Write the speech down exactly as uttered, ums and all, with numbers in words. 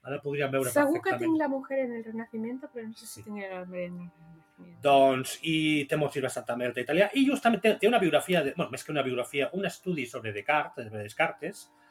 Ara el podríem veure Segur perfectament. que tinc La mujer en el Renacimiento, però no sé si Sí. tinc el hombre en el Renacimiento. Doncs, i té molts llibres també d'italià, i justament té, té una biografia, de, bueno, més que una biografia, un estudi sobre Descartes, de Descartes,